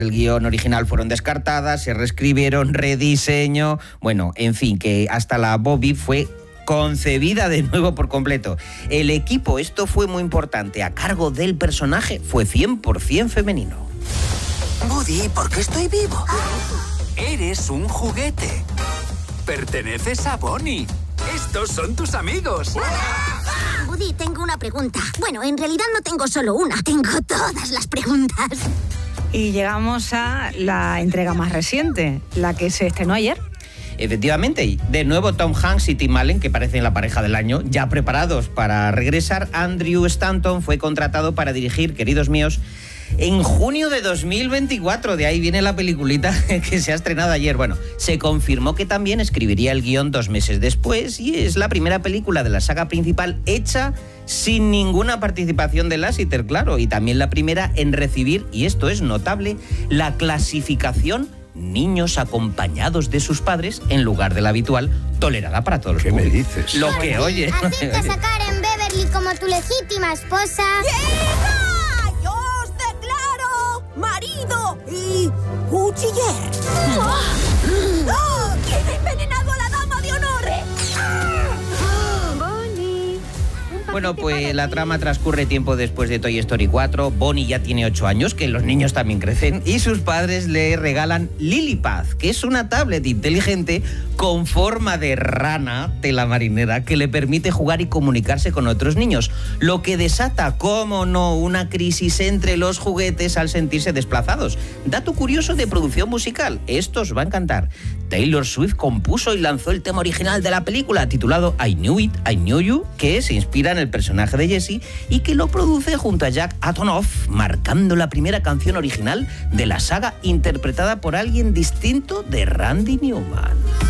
del guión original fueron descartadas, se reescribieron, rediseño... Bueno, en fin, que hasta la Bobby fue concebida de nuevo por completo. El equipo, esto fue muy importante, a cargo del personaje fue 100% femenino. Woody, ¿por qué estoy vivo? Eres un juguete. Perteneces a Bonnie. Estos son tus amigos. Woody, tengo una pregunta. Bueno, en realidad no tengo solo una, tengo todas las preguntas. Y llegamos a la entrega más reciente, la que se estrenó ayer. Efectivamente, de nuevo Tom Hanks y Tim Allen, que parecen la pareja del año, ya preparados para regresar. Andrew Stanton fue contratado para dirigir, queridos míos, en junio de 2024, de ahí viene la peliculita que se ha estrenado ayer. Bueno, se confirmó que también escribiría el guión 2 meses después y es la primera película de la saga principal hecha sin ninguna participación de Lasseter, claro, y también la primera en recibir, y esto es notable, la clasificación niños acompañados de sus padres en lugar de la habitual tolerada para todos los públicos. ¿Qué me dices? Lo que oye. ¿Aceptas a Karen Beverly como tu legítima esposa? ¡Marido y cuchiller! ¡Oh! ¿Quién ha envenenado a la dama de honor? Bonnie. Bueno, pues la trama transcurre tiempo después de Toy Story 4. Bonnie ya tiene 8 años, que los niños también crecen, y sus padres le regalan Lilipad, que es una tablet inteligente con forma de rana tela marinera que le permite jugar y comunicarse con otros niños, lo que desata, cómo no, una crisis entre los juguetes al sentirse desplazados. Dato curioso de producción musical, esto os va a encantar. Taylor Swift compuso y lanzó el tema original de la película, titulado I Knew It, I Knew You, que se inspira en el personaje de Jessie y que lo produce junto a Jack Antonoff, marcando la primera canción original de la saga interpretada por alguien distinto de Randy Newman.